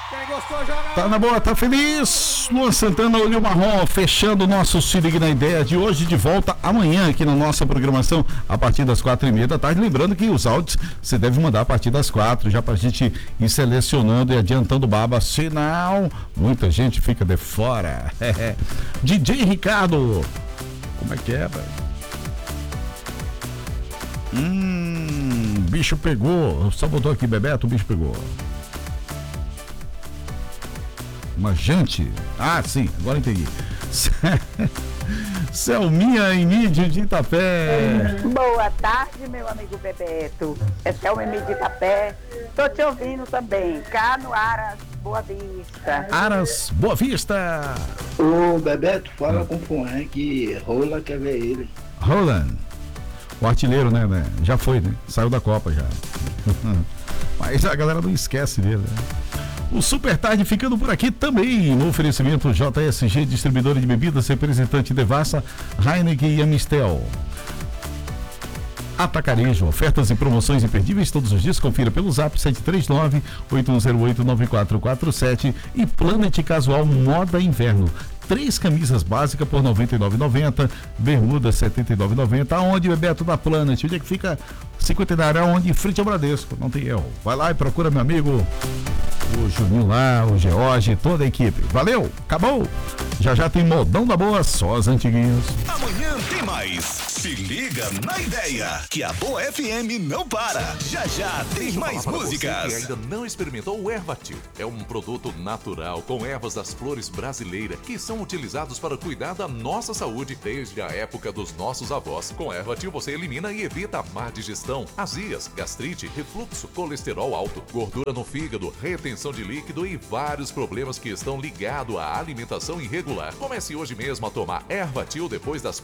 Quem gostou, joga. Tá na boa, tá feliz? Luan Santana, Olho Marrom, fechando o nosso Se Liga na Ideia de hoje, de volta amanhã aqui na nossa programação, a partir das 4h30 da tarde. Lembrando que os áudios você deve mandar a partir das 4, já pra gente ir selecionando e adiantando baba, senão muita gente fica de fora. DJ Ricardo, como é que é, velho? Bicho pegou, só botou aqui, Bebeto, o bicho pegou. Uma jante? Ah, sim, agora entendi. Selminha Emídio de Itapé. Boa tarde, meu amigo Bebeto. É Selminha de Itapé. Tô te ouvindo também. Cá no Aras, Boa Vista. Aras, Boa Vista. Ô, Bebeto, fala com o Fuan que Rola quer ver ele. Roland, o artilheiro, né? Já foi, né? Saiu da Copa já. Mas a galera não esquece dele, né? O Super Tarde ficando por aqui também no oferecimento JSG, distribuidora de bebidas, representante Devassa, Heineken e Amistel. Atacarejo, ofertas e promoções imperdíveis todos os dias, confira pelo zap 739-8108-9447 e Planet Casual Moda Inverno. 3 camisas básicas por R$ 99,90, bermuda R$ 79,90. Aonde, Bebeto, da Planet? Onde é que fica? 50 onde? Em frente ao Bradesco, não tem erro. Vai lá e procura meu amigo o Juninho lá, o George, toda a equipe. Valeu, acabou. Já tem modão da boa, só as antiguinhas. Amanhã tem mais. Se liga na ideia, que a Boa FM não para. Já tem mais músicas. Você que ainda não experimentou o Ervatil. É um produto natural com ervas das flores brasileiras que são utilizados para cuidar da nossa saúde desde a época dos nossos avós. Com Ervatil você elimina e evita a má digestão, azias, gastrite, refluxo, colesterol alto, gordura no fígado, retenção de líquido e vários problemas que estão ligados à alimentação irregular. Comece hoje mesmo a tomar Ervatil depois das